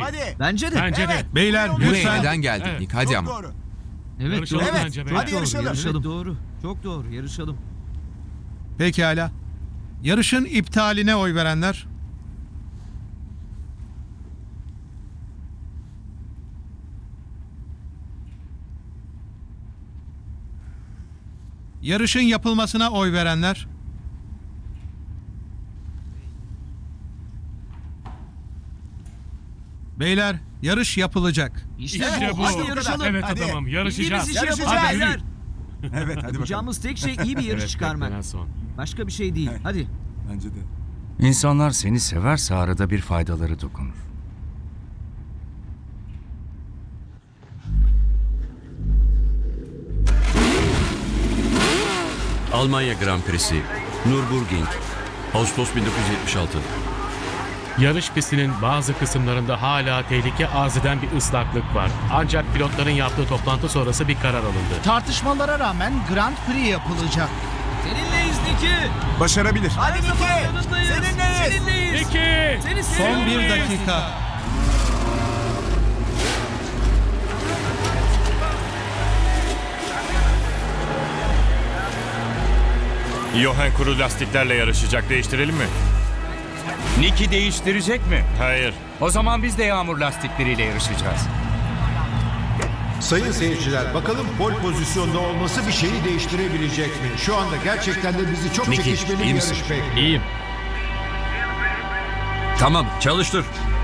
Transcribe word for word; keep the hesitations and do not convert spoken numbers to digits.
Hadi. Bence de. Bence de. Evet. Beyler Buraya lütfen. Buraya neden geldik Evet. Nick? Hadi Çok ama. doğru. Evet Yarışalım doğru. Evet. bence be. Çok Hadi doğru, yarışalım. yarışalım. Evet, doğru. Çok doğru. Yarışalım. Pekala. Yarışın iptaline oy verenler. Yarışın yapılmasına oy verenler. Beyler, yarış yapılacak. İşte, İşte bu. bu. Hadi yarışalım. Evet Hadi. adamım yarışacağız. İşi Yarışacağız. yapacağız Hadi. beyler. Evet hadi bakalım. Yapacağımız tek şey iyi bir yarış Evet, çıkarmak. beklenen son. Başka bir şey değil. Evet. Hadi. Bence de. İnsanlar seni severse arada bir faydaları dokunur. Almanya Grand Prix'si, Nürburgring, Ağustos bin dokuz yüz yetmiş altı. Yarış pistinin bazı kısımlarında hala tehlike arz eden bir ıslaklık var. Ancak pilotların yaptığı toplantı sonrası bir karar alındı. Tartışmalara rağmen Grand Prix yapılacak. Seninleyiz Niki. Başarabilir. Hadi Niki. Seninleyiz. Seninleyiz. Seninleyiz. İki. Seni Son seviyorum. bir dakika. Johan kuru lastiklerle yarışacak. Değiştirelim mi? Nick'i değiştirecek mi? Hayır. O zaman biz de yağmur lastikleriyle yarışacağız. Sayın seyirciler, bakalım pol pozisyonda olması bir şeyi değiştirebilecek mi? Şu anda gerçekten de bizi çok Nicky, çekişmeli bir iyi yarış misin? bekliyor. İyiyim. Tamam, çalıştır.